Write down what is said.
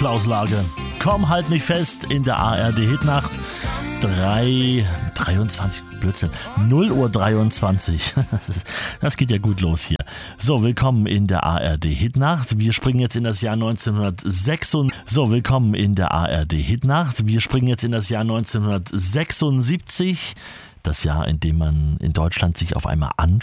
Klaus Lage. Komm, halt mich fest in der ARD Hitnacht. 23, Blödsinn, 0:23 Uhr. Das geht ja gut los hier. So, willkommen in der ARD Hitnacht. Wir springen jetzt in das Jahr 1976. Das Jahr, in dem man in Deutschland sich auf einmal